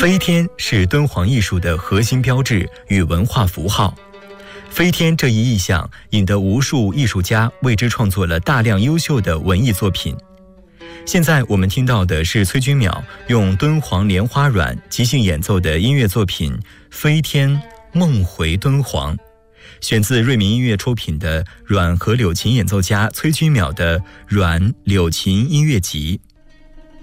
飞天是敦煌艺术的核心标志与文化符号。飞天这一意象引得无数艺术家为之创作了大量优秀的文艺作品。现在我们听到的是崔君淼用敦煌莲花软即兴演奏的音乐作品《飞天梦回敦煌》，选自瑞民音乐出品的软和柳琴演奏家崔君淼的软柳琴音乐集。